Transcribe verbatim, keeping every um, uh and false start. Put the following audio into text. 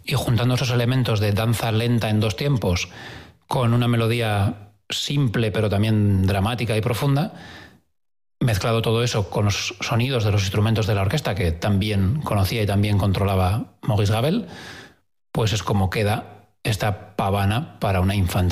y juntando esos elementos de danza lenta en dos tiempos con una melodía simple pero también dramática y profunda, mezclado todo eso con los sonidos de los instrumentos de la orquesta que también conocía y también controlaba Maurice Ravel, pues es como queda esta pavana para una infanta.